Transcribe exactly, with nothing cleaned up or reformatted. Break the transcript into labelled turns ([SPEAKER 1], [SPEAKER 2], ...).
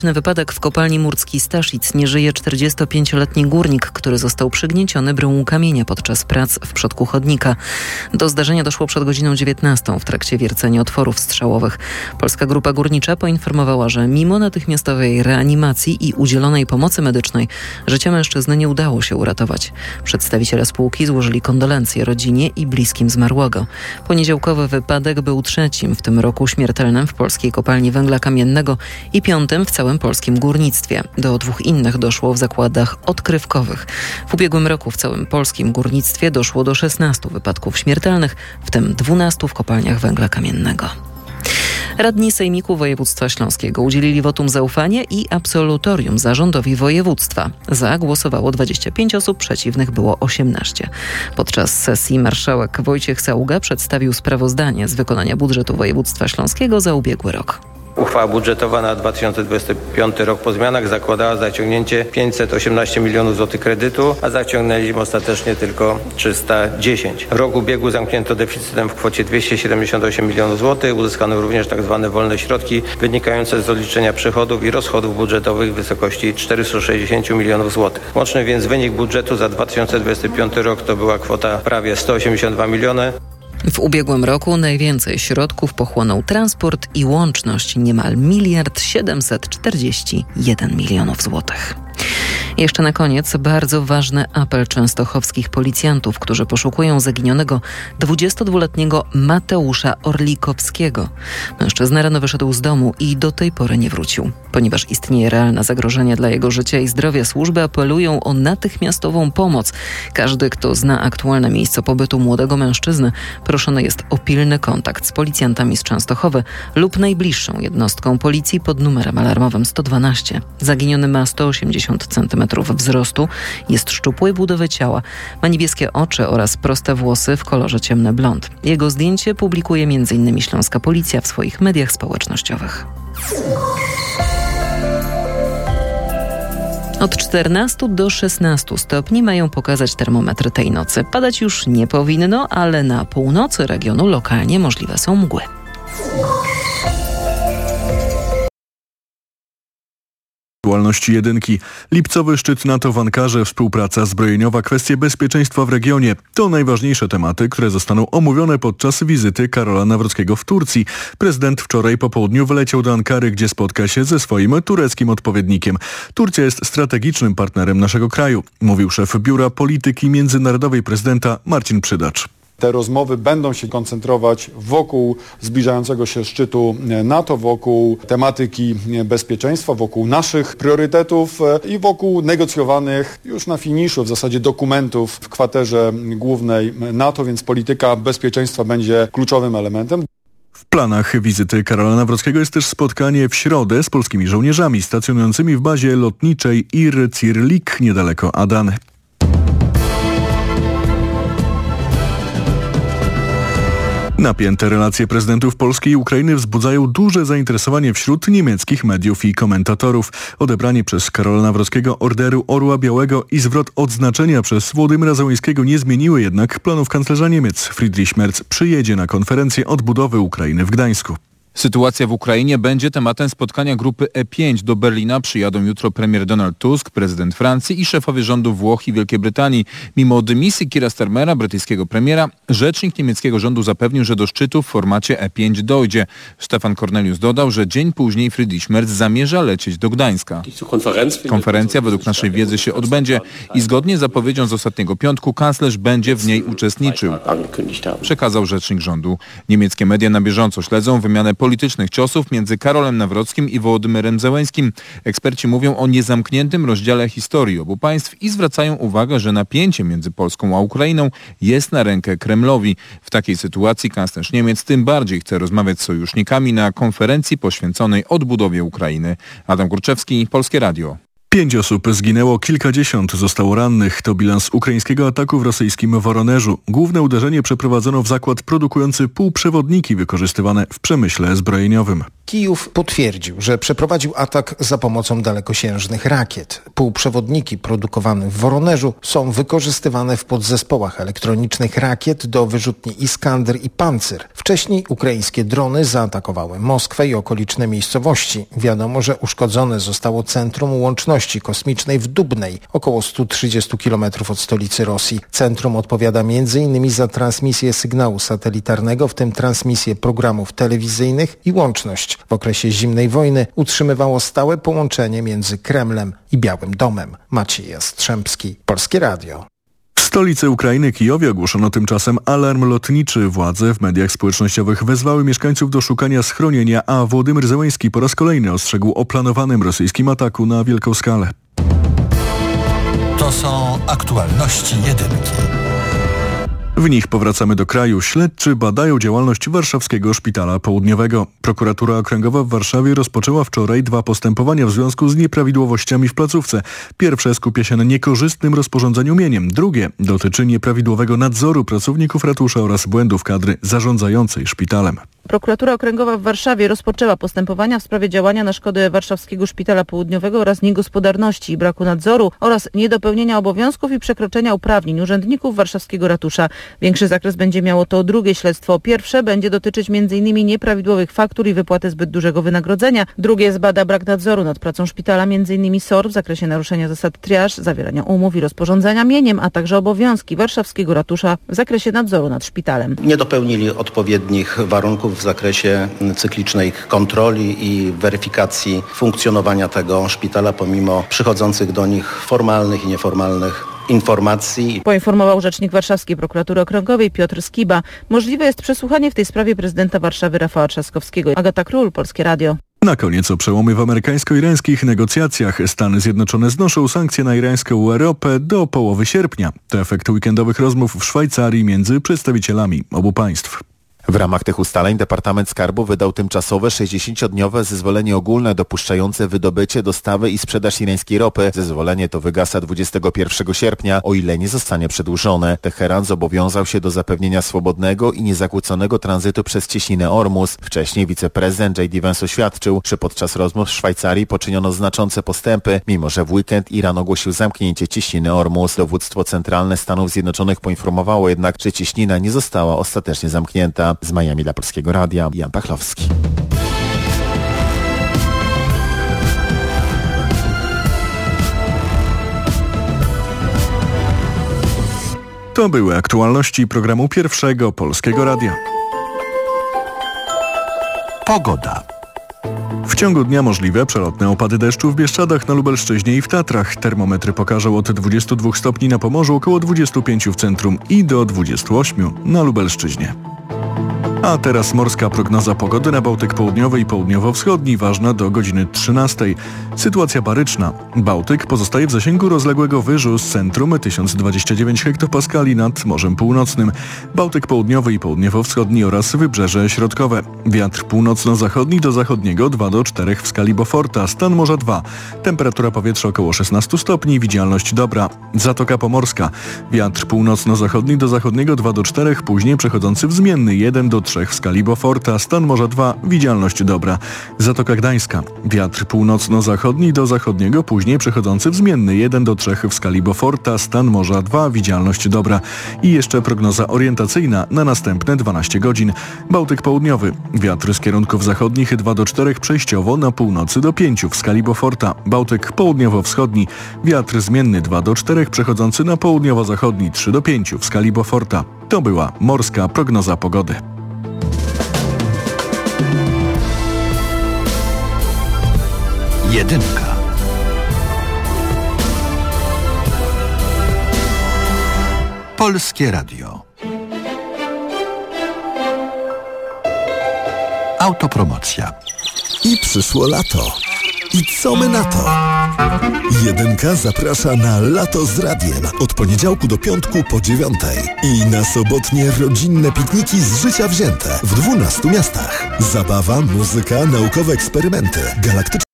[SPEAKER 1] Wypadek w kopalni Murski Staszic. Nie żyje czterdziestopięcioletni górnik, który został przygnieciony bryłą kamienia podczas prac w przodku chodnika. Do zdarzenia doszło przed godziną dziewiętnastą w trakcie wiercenia otworów strzałowych. Polska Grupa Górnicza poinformowała, że mimo natychmiastowej reanimacji i udzielonej pomocy medycznej życia mężczyzny nie udało się uratować. Przedstawiciele spółki złożyli kondolencje rodzinie i bliskim zmarłego. Poniedziałkowy wypadek był trzecim w tym roku śmiertelnym w polskiej kopalni węgla kamiennego i piątym w całym polskim górnictwie. Do dwóch innych doszło w zakładach odkrywkowych. W ubiegłym roku w całym polskim górnictwie doszło do szesnastu wypadków śmiertelnych, w tym dwunastu w kopalniach węgla kamiennego. Radni Sejmiku Województwa Śląskiego udzielili wotum zaufania i absolutorium zarządowi województwa. Za głosowało dwadzieścia pięć osób, przeciwnych było osiemnaście. Podczas sesji marszałek Wojciech Saługa przedstawił sprawozdanie z wykonania budżetu województwa śląskiego za ubiegły rok.
[SPEAKER 2] Uchwała budżetowa na dwa tysiące dwudziesty piąty rok po zmianach zakładała zaciągnięcie pięćset osiemnaście milionów złotych kredytu, a zaciągnęliśmy ostatecznie tylko trzysta dziesięć. W roku ubiegły zamknięto deficytem w kwocie dwieście siedemdziesiąt osiem milionów złotych. Uzyskano również tzw. wolne środki wynikające z odliczenia przychodów i rozchodów budżetowych w wysokości czterysta sześćdziesiąt milionów złotych. Łączny więc wynik budżetu za dwa tysiące dwudziesty piąty rok to była kwota prawie sto osiemdziesiąt dwa miliony.
[SPEAKER 1] W ubiegłym roku najwięcej środków pochłonął transport i łączność, niemal miliard siedemset czterdzieści jeden milionów złotych. Jeszcze na koniec bardzo ważny apel częstochowskich policjantów, którzy poszukują zaginionego dwudziestodwuletniego Mateusza Orlikowskiego. Mężczyzna rano wyszedł z domu i do tej pory nie wrócił. Ponieważ istnieje realne zagrożenie dla jego życia i zdrowia, służby apelują o natychmiastową pomoc. Każdy, kto zna aktualne miejsce pobytu młodego mężczyzny, proszony jest o pilny kontakt z policjantami z Częstochowy lub najbliższą jednostką policji pod numerem alarmowym sto dwanaście. Zaginiony ma sto osiemdziesiąt centymetrów wzrostu, jest szczupłej budowy ciała, ma niebieskie oczy oraz proste włosy w kolorze ciemny blond. Jego zdjęcie publikuje między innymi Śląska Policja w swoich mediach społecznościowych. Od czternastu do szesnastu stopni mają pokazać termometry tej nocy. Padać już nie powinno, ale na północy regionu lokalnie możliwe są mgły.
[SPEAKER 3] Aktualności jedynki. Lipcowy szczyt NATO w Ankarze, współpraca zbrojeniowa, kwestie bezpieczeństwa w regionie. To najważniejsze tematy, które zostaną omówione podczas wizyty Karola Nawrockiego w Turcji. Prezydent wczoraj po południu wyleciał do Ankary, gdzie spotka się ze swoim tureckim odpowiednikiem. Turcja jest strategicznym partnerem naszego kraju, mówił szef Biura Polityki Międzynarodowej prezydenta Marcin Przydacz.
[SPEAKER 4] Te rozmowy będą się koncentrować wokół zbliżającego się szczytu NATO, wokół tematyki bezpieczeństwa, wokół naszych priorytetów i wokół negocjowanych już na finiszu w zasadzie dokumentów w kwaterze głównej NATO, więc polityka bezpieczeństwa będzie kluczowym elementem.
[SPEAKER 3] W planach wizyty Karola Nawrockiego jest też spotkanie w środę z polskimi żołnierzami stacjonującymi w bazie lotniczej Ir-Cirlik niedaleko Adany. Napięte relacje prezydentów Polski i Ukrainy wzbudzają duże zainteresowanie wśród niemieckich mediów i komentatorów. Odebranie przez Karola Nawrockiego Orderu Orła Białego i zwrot odznaczenia przez Włodymyra Zełenskiego nie zmieniły jednak planów kanclerza Niemiec. Friedrich Merz przyjedzie na konferencję odbudowy Ukrainy w Gdańsku.
[SPEAKER 5] Sytuacja w Ukrainie będzie tematem spotkania grupy E pięć. Do Berlina przyjadą jutro premier Donald Tusk, prezydent Francji i szefowie rządów Włoch i Wielkiej Brytanii. Mimo dymisji Keira Starmera, brytyjskiego premiera, rzecznik niemieckiego rządu zapewnił, że do szczytu w formacie E pięć dojdzie. Stefan Cornelius dodał, że dzień później Friedrich Merz zamierza lecieć do Gdańska. Konferencja według naszej wiedzy się odbędzie i zgodnie z zapowiedzią z ostatniego piątku kanclerz będzie w niej uczestniczył, przekazał rzecznik rządu. Niemieckie media na bieżąco śledzą wymianę politycznych ciosów między Karolem Nawrockim i Wołodymyrem Zełenskim. Eksperci mówią o niezamkniętym rozdziale historii obu państw i zwracają uwagę, że napięcie między Polską a Ukrainą jest na rękę Kremlowi. W takiej sytuacji kanclerz Niemiec tym bardziej chce rozmawiać z sojusznikami na konferencji poświęconej odbudowie Ukrainy. Adam Kurczewski, Polskie Radio.
[SPEAKER 3] Pięć osób zginęło, kilkadziesiąt zostało rannych. To bilans ukraińskiego ataku w rosyjskim Woronerzu. Główne uderzenie przeprowadzono w zakład produkujący półprzewodniki wykorzystywane w przemyśle zbrojeniowym.
[SPEAKER 6] Kijów potwierdził, że przeprowadził atak za pomocą dalekosiężnych rakiet. Półprzewodniki produkowane w Woronerzu są wykorzystywane w podzespołach elektronicznych rakiet do wyrzutni Iskander i Pancyr. Wcześniej ukraińskie drony zaatakowały Moskwę i okoliczne miejscowości. Wiadomo, że uszkodzone zostało Centrum Łączności Kosmicznej w Dubnej, około sto trzydzieści kilometrów od stolicy Rosji. Centrum odpowiada między innymi za transmisję sygnału satelitarnego, w tym transmisję programów telewizyjnych i łączność. W okresie zimnej wojny utrzymywało stałe połączenie między Kremlem i Białym Domem. Maciej Jastrzębski, Polskie Radio.
[SPEAKER 3] W stolicy Ukrainy, Kijowie, ogłoszono tymczasem alarm lotniczy. Władze w mediach społecznościowych wezwały mieszkańców do szukania schronienia, a Wołodymyr Zełenski po raz kolejny ostrzegł o planowanym rosyjskim ataku na wielką skalę.
[SPEAKER 7] To są aktualności jedynki.
[SPEAKER 3] W nich powracamy do kraju. Śledczy badają działalność Warszawskiego Szpitala Południowego. Prokuratura Okręgowa w Warszawie rozpoczęła wczoraj dwa postępowania w związku z nieprawidłowościami w placówce. Pierwsze skupia się na niekorzystnym rozporządzeniu mieniem. Drugie dotyczy nieprawidłowego nadzoru pracowników ratusza oraz błędów kadry zarządzającej szpitalem.
[SPEAKER 8] Prokuratura Okręgowa w Warszawie rozpoczęła postępowania w sprawie działania na szkodę Warszawskiego Szpitala Południowego oraz niegospodarności, braku nadzoru oraz niedopełnienia obowiązków i przekroczenia uprawnień urzędników warszawskiego ratusza. Większy zakres będzie miało to drugie śledztwo. Pierwsze będzie dotyczyć między innymi nieprawidłowych faktur i wypłaty zbyt dużego wynagrodzenia. Drugie zbada brak nadzoru nad pracą szpitala, między innymi S O R w zakresie naruszenia zasad triage, zawierania umów i rozporządzenia mieniem, a także obowiązki warszawskiego ratusza w zakresie nadzoru nad szpitalem.
[SPEAKER 9] Nie dopełnili odpowiednich warunków w zakresie cyklicznej kontroli i weryfikacji funkcjonowania tego szpitala pomimo przychodzących do nich formalnych i nieformalnych informacji.
[SPEAKER 8] Poinformował rzecznik Warszawskiej Prokuratury Okręgowej Piotr Skiba. Możliwe jest przesłuchanie w tej sprawie prezydenta Warszawy Rafała Trzaskowskiego. Agata Król, Polskie Radio.
[SPEAKER 3] Na koniec o przełomie w amerykańsko-irańskich negocjacjach. Stany Zjednoczone znoszą sankcje na irańską ropę do połowy sierpnia. To efekt weekendowych rozmów w Szwajcarii między przedstawicielami obu państw.
[SPEAKER 10] W ramach tych ustaleń Departament Skarbu wydał tymczasowe sześćdziesięciodniowe zezwolenie ogólne dopuszczające wydobycie, dostawy i sprzedaż irańskiej ropy. Zezwolenie to wygasa dwudziestego pierwszego sierpnia, o ile nie zostanie przedłużone. Teheran zobowiązał się do zapewnienia swobodnego i niezakłóconego tranzytu przez cieśninę Ormus. Wcześniej wiceprezydent J D Vance oświadczył, że podczas rozmów w Szwajcarii poczyniono znaczące postępy, mimo że w weekend Iran ogłosił zamknięcie cieśniny Ormus. Dowództwo Centralne Stanów Zjednoczonych poinformowało jednak, że cieśnina nie została ostatecznie zamknięta. Z Miami dla Polskiego Radia, Jan Pachlowski.
[SPEAKER 3] To były aktualności programu Pierwszego Polskiego Radia.
[SPEAKER 7] Pogoda.
[SPEAKER 3] W ciągu dnia możliwe przelotne opady deszczu w Bieszczadach, na Lubelszczyźnie i w Tatrach. Termometry pokażą od dwudziestu dwóch stopni na Pomorzu, około dwudziestu pięciu w centrum i do dwudziestu ośmiu na Lubelszczyźnie. A teraz morska prognoza pogody na Bałtyk Południowy i Południowo-Wschodni, ważna do godziny trzynastej. Sytuacja baryczna. Bałtyk pozostaje w zasięgu rozległego wyżu z centrum tysiąc dwadzieścia dziewięć hektopaskali nad Morzem Północnym. Bałtyk Południowy i Południowo-Wschodni oraz Wybrzeże Środkowe. Wiatr północno-zachodni do zachodniego dwa do czterech w skali Beauforta, stan morza dwa. Temperatura powietrza około szesnaście stopni, widzialność dobra. Zatoka Pomorska. Wiatr północno-zachodni do zachodniego dwa do czterech, później przechodzący w zmienny jeden do trzech w skali Beauforta, stan morza dwa, widzialność dobra. Zatoka Gdańska. Wiatr północno-zachodni do zachodniego, później przechodzący w zmienny jeden do trzech w skali Beauforta, stan morza dwa, widzialność dobra. I jeszcze prognoza orientacyjna na następne dwanaście godzin. Bałtyk Południowy. Wiatr z kierunków zachodnich dwa do czterech, przejściowo na północy do pięciu w skali Beauforta. Bałtyk Południowo-Wschodni. Wiatr zmienny dwa do czterech, przechodzący na południowo-zachodni trzy do pięciu w skali Beauforta. To była morska prognoza pogody.
[SPEAKER 7] Jedynka. Polskie Radio. Autopromocja.
[SPEAKER 11] I przyszło lato. I co my na to? Jedynka zaprasza na Lato z Radiem od poniedziałku do piątku po dziewiątej. I na sobotnie rodzinne pikniki z życia wzięte w dwunastu miastach. Zabawa, muzyka, naukowe eksperymenty, galaktyczne